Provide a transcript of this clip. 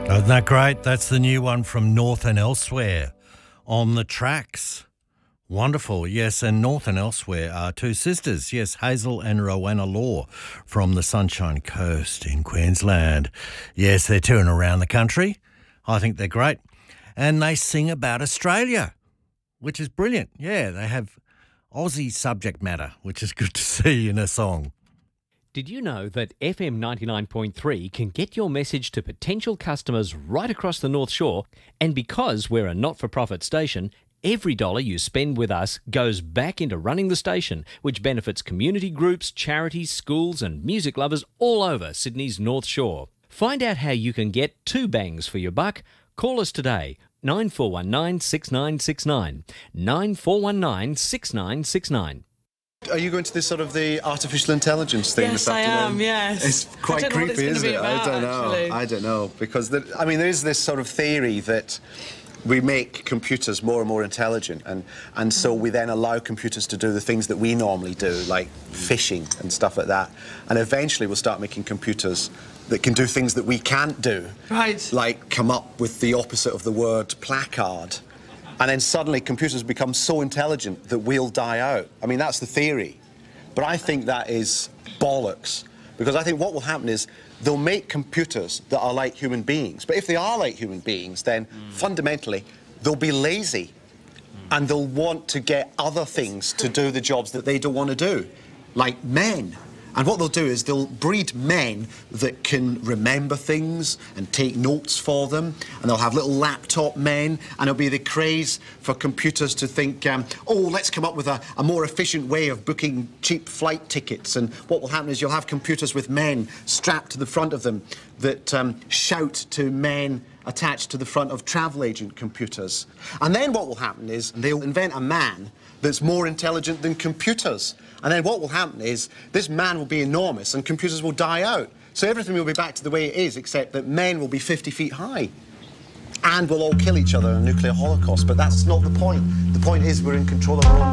Isn't that great? That's the new one from North and Elsewhere on the tracks. Wonderful, yes, and North and Elsewhere are two sisters, yes, Hazel and Rowena Law from the Sunshine Coast in Queensland. Yes, they're touring around the country. I think they're great. And they sing about Australia, which is brilliant. Yeah, they have Aussie subject matter, which is good to see in a song. Did you know that FM 99.3 can get your message to potential customers right across the North Shore? And because we're a not-for-profit station, every dollar you spend with us goes back into running the station, which benefits community groups, charities, schools and music lovers all over Sydney's North Shore. Find out how you can get two bangs for your buck. Call us today, 9419 6969, 9419 6969. Are you going to this sort of the artificial intelligence thing this afternoon? Yes, I am, yes. It's quite creepy, isn't it? I don't know. Because, there is this sort of theory that we make computers more and more intelligent, and so we then allow computers to do the things that we normally do, like fishing and stuff like that. And eventually we'll start making computers that can do things that we can't do. Right. Like come up with the opposite of the word placard. And then suddenly computers become so intelligent that we'll die out. I mean, that's the theory. But I think that is bollocks. Because I think what will happen is they'll make computers that are like human beings. But if they are like human beings, then fundamentally they'll be lazy. And they'll want to get other things to do the jobs that they don't want to do, like men. And what they'll do is they'll breed men that can remember things and take notes for them, and they'll have little laptop men, and it'll be the craze for computers to think, oh, let's come up with a more efficient way of booking cheap flight tickets. And what will happen is you'll have computers with men strapped to the front of them that shout to men attached to the front of travel agent computers. And then what will happen is they'll invent a man that's more intelligent than computers. And then what will happen is this man will be enormous and computers will die out. So everything will be back to the way it is, except that men will be 50 feet high. And we'll all kill each other in a nuclear holocaust. But that's not the point. The point is we're in control of our own